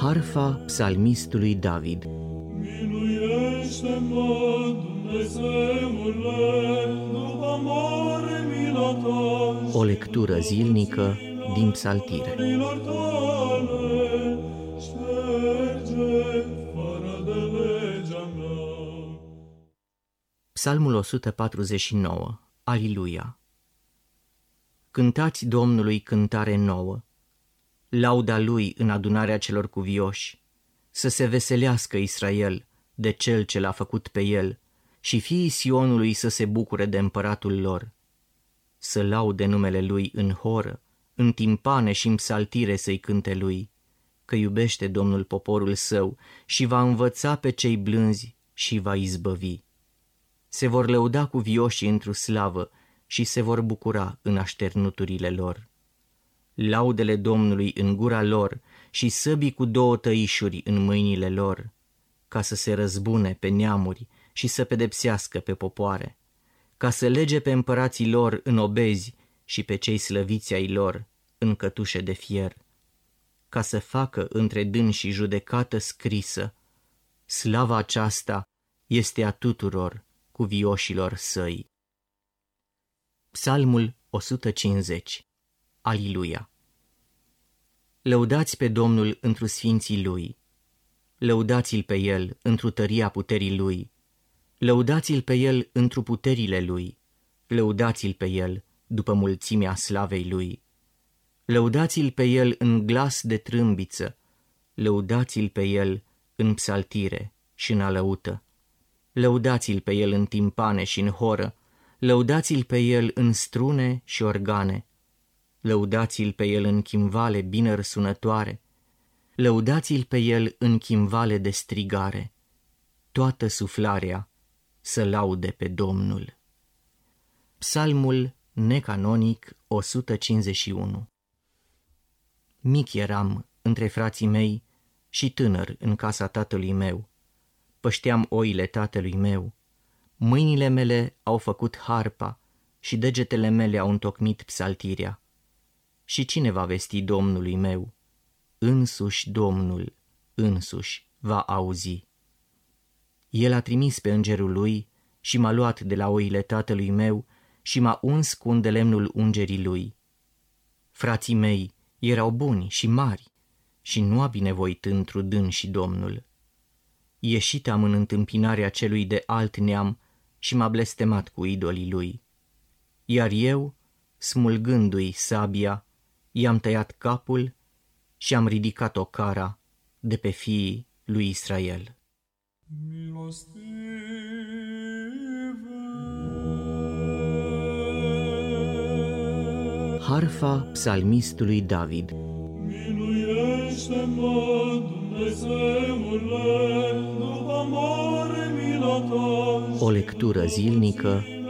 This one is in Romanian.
Harfa psalmistului David. Miluiește-mă, Dumnezeule, după mare mila ta. O lectură zilnică din Psaltire. Milor tale, șterge fără de legea mea. Psalmul 149. Aliluia! Cântați Domnului cântare nouă, lauda Lui în adunarea celor cuvioși, să se veselească Israel de Cel ce l-a făcut pe el și fiii Sionului să se bucure de împăratul lor. Să laude numele Lui în horă, în timpane și în psaltire să-i cânte Lui, că iubește Domnul poporul său și va învăța pe cei blânzi și va izbăvi. Se vor lăuda cuvioșii într-o slavă și se vor bucura în așternuturile lor. Laudele Domnului în gura lor și săbii cu două tăișuri în mâinile lor, ca să se răzbune pe neamuri și să pedepsească pe popoare, ca să lege pe împărații lor în obezi și pe cei slăviți ai lor în cătușe de fier, ca să facă între dânsi judecată scrisă. Slava aceasta este a tuturor cuvioșilor săi. Psalmul 150. Aliluia! Lăudați pe Domnul întru sfinții Lui, lăudați-L pe El întru tăria puterii Lui, lăudați-L pe El întru puterile Lui, lăudați-L pe El după mulțimea slavei Lui, lăudați-L pe El în glas de trâmbiță, lăudați-L pe El în psaltire și în alăută, lăudați-L pe El în timpane și în horă, lăudați-L pe El în strune și organe, lăudați-L pe El în chimvale bine răsunătoare, lăudați-L pe El în chimvale de strigare, toată suflarea să laude pe Domnul. Psalmul necanonic 151. Mic eram între frații mei și tânăr în casa tatălui meu, pășteam oile tatălui meu, mâinile mele au făcut harpa și degetele mele au întocmit psaltirea. Și cine va vesti Domnului meu? Însuși Domnul, însuși va auzi. El a trimis pe îngerul lui și m-a luat de la oile tatălui meu și m-a uns cu îndelemnul ungerii lui. Frații mei erau buni și mari și nu a binevoit întru dânsi Domnul. Ieșit am în întâmpinarea celui de alt neam și m-a blestemat cu idolii lui. Iar eu, smulgându-i sabia, i-am tăiat capul și am ridicat o cara de pe fiii lui Israel. Milostive. Harfa psalmistului David. Miluiește-mă, Dumnezeule, după mare mila ta. O lectură zilnică